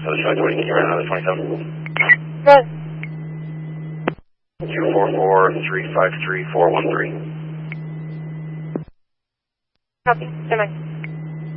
Southern July 20, can you run another 27? Right. 244-353-413. Copy. Stand by.